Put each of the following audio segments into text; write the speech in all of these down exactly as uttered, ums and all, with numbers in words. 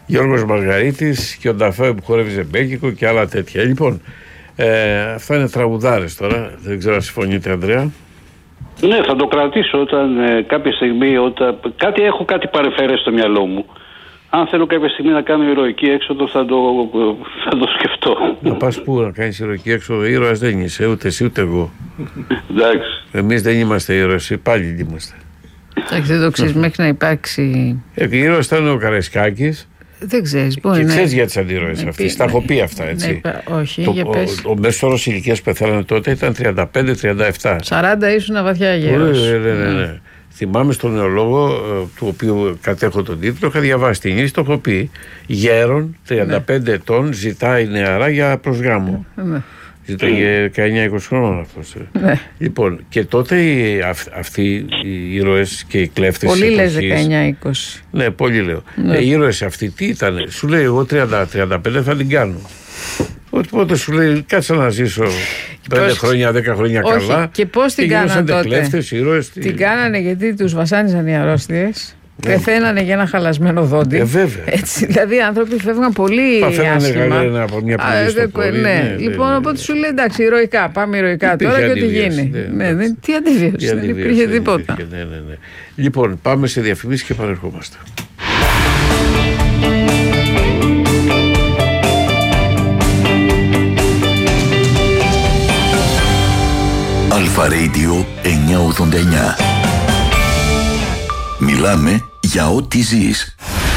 Γιώργος Μαργαρίτης και ο Νταφέ που χορεύει ζεμπέκικο και άλλα τέτοια. Λοιπόν, ε, αυτά είναι τραγουδάρες τώρα. Δεν ξέρω αν συμφωνείτε, Ανδρέα. Ναι, θα το κρατήσω όταν ε, κάποια στιγμή, όταν κάτι, έχω κάτι παρεφερές στο μυαλό μου. Αν θέλω κάποια στιγμή να κάνω ηρωική έξοδο, θα το, θα το σκεφτώ. Να πας πού να κάνεις ηρωική έξοδο? Ήρωας δεν είσαι, ούτε εσύ ούτε εγώ. Εντάξει. Εμείς δεν είμαστε ήρωες, πάλι είμαστε. Εντάξει, δεν το ξέρεις μέχρι να υπάρξει. Ε, ήρωας ήταν ο Καραϊσκάκης. Δεν ξέρεις, μπορεί και να. ξέρεις για τις αντιρροές αυτές. Τα έχω πει αυτά, έτσι. Ναι, όχι, το, για πες. Ο, ο μέσος όρος ηλικίας που πεθάνανε τότε ήταν τριάντα πέντε τριάντα επτά. σαράντα ήσουν βαθιά γέρος. Ναι, ναι, ναι, ναι. Θυμάμαι στον νεολόγο, του οποίου κατέχω τον τίτλο, είχα διαβάσει την είδηση, το έχω πει. Γέρον, τριάντα πέντε ναι. ετών, ζητάει νεαρά για προσγάμο. Ναι. Ζήταγε δεκαεννιά είκοσι χρόνων αυτός. Ναι. Λοιπόν, και τότε οι, αυ, αυτοί οι ήρωες και οι κλέφτες. Πολύ λες δεκαεννιά είκοσι. Ναι, πολύ λέω. Ναι. Ε, οι ήρωες αυτοί τι ήταν? Σου λέει, εγώ τριάντα τριάντα πέντε θα την κάνω. Οπότε σου λέει, κάτσε να ζήσω πέντε πώς... χρόνια, δέκα χρόνια όχι, καλά. Και πώς την κάνανε τότε? Κλέφτες, ήρωες, την τι... κάνανε γιατί τους βασάνιζαν οι αρρώστιες. Ναι. Πεθαίνανε για ένα χαλασμένο δόντι. Ε, βέβαια. Έτσι, δηλαδή οι άνθρωποι φεύγαν πολύ άσχημα. Από μια πολύ ναι, ναι, λοιπόν, ναι, οπότε ναι. σου λέει εντάξει, ηρωικά. Πάμε ηρωικά τώρα και ό,τι γίνει. Ναι, ναι, ναι, τι αντιβίωση, δεν υπήρχε τίποτα. Ναι, ναι, ναι. Λοιπόν, πάμε σε διαφημίσεις και παρερχόμαστε. Αλφα Radio εννιακόσια ογδόντα εννιά. Μιλάμε για ό,τι ζεις.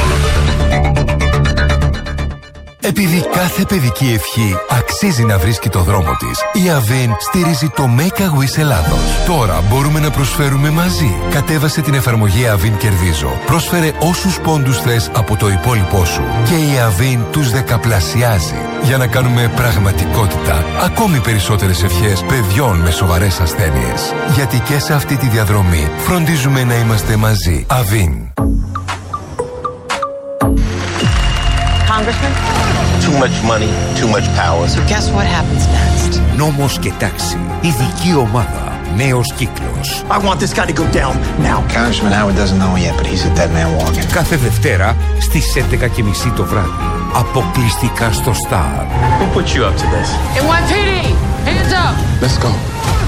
Επειδή κάθε παιδική ευχή αξίζει να βρίσκει το δρόμο της, η Avin στηρίζει το Make a Wish Ελλάδος. Τώρα μπορούμε να προσφέρουμε μαζί. Κατέβασε την εφαρμογή Avin Κερδίζω. Πρόσφερε όσους πόντους θες από το υπόλοιπό σου και η Avin τους δεκαπλασιάζει για να κάνουμε πραγματικότητα ακόμη περισσότερες ευχές παιδιών με σοβαρές ασθένειες. Γιατί και σε αυτή τη διαδρομή φροντίζουμε να είμαστε μαζί. Avin. Congressman? Too much money, too much power. So guess what happens next? Νόμος και τάξη. Ειδική ομάδα. Νέος κύκλος. I want this guy to go down now. Congressman Howard doesn't know yet, but he's a dead man walking. Κάθε Δευτέρα στις έντεκα και μισή το βράδυ. Αποκλειστικά στο Star. Who put you up to this? N Y P D! Hands up! Let's go.